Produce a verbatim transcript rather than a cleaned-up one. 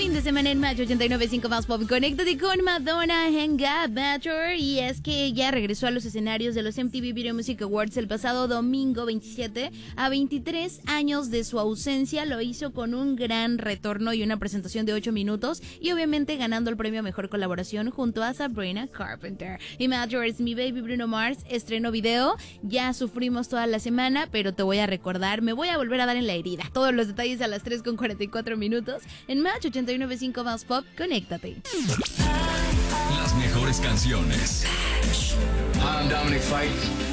fin de semana en Match ochenta y nueve punto cinco más Pop. Conéctate con Madonna en Got Better. Y es que ella regresó a los escenarios de los M T V Video Music Awards el pasado domingo veintisiete, a veintitrés años de su ausencia. Lo hizo con un gran retorno y una presentación de ocho minutos, y obviamente ganando el premio a Mejor Colaboración junto a Sabrina Carpenter. Imagine es mi baby Bruno Mars, estrenó video. Ya sufrimos toda la semana, pero te voy a recordar, me voy a volver a dar en la herida. Todos los detalles a las tres con cuarenta y cuatro minutos en Match ochenta y nueve punto cinco más Pop. Conéctate. Las mejores canciones. I'm Dominic Fike.